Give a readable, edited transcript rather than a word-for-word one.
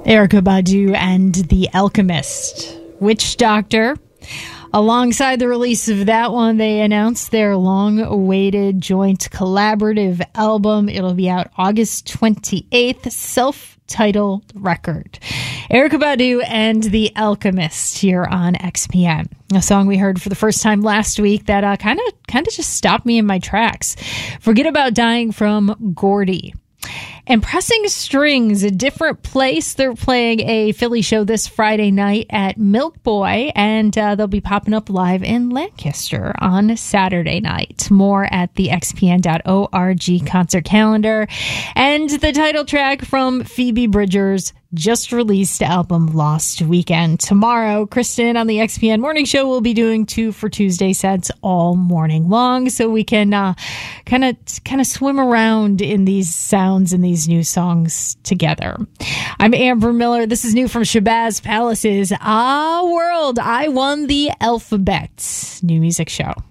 Erykah Badu and The Alchemist. Witch Doctor. Alongside the release of that one, they announced their long-awaited joint collaborative album. It'll be out August 28th, self-titled record. Erykah Badu and The Alchemist here on XPN. A song we heard for the first time last week that kind of just stopped me in my tracks. Forget About Dying from Gordy. And Pressing Strings, a different place. They're playing a Philly show this Friday night at Milk Boy, and they'll be popping up live in Lancaster on Saturday night. More at the xpn.org concert calendar. And the title track from Phoebe Bridgers' just released album Lost Weekend. Tomorrow, Kristen on the XPN Morning Show will be doing 2 for Tuesday sets all morning long, so we can kind of swim around in these sounds and these new songs together. I'm Amber Miller. This is new from Shabazz Palace's Ah World. I Won the Alphabet new music show.